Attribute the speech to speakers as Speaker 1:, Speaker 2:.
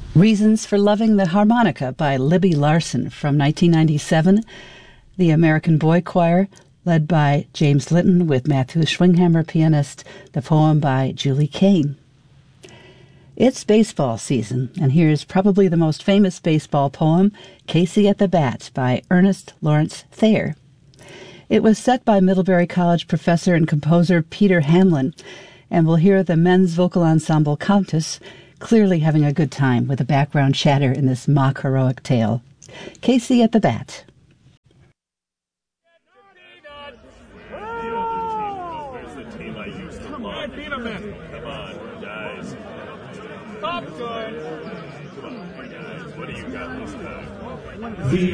Speaker 1: Reasons for Loving the Harmonica by Libby Larsen from 1997. The American Boy Choir, led by James Litton with Matthew Schwinghammer, pianist. The poem by Julie Kane. It's baseball season, and here's probably the most famous baseball poem, Casey at the Bat by Ernest Lawrence Thayer. It was set by Middlebury College professor and composer Peter Hamlin, and we'll hear the men's vocal ensemble Countess clearly having a good time with the background chatter in this mock heroic tale. Casey at the Bat.
Speaker 2: Where's the team I used to love? Come on, guys. Popcorn! Come on, guys. What do you got this time?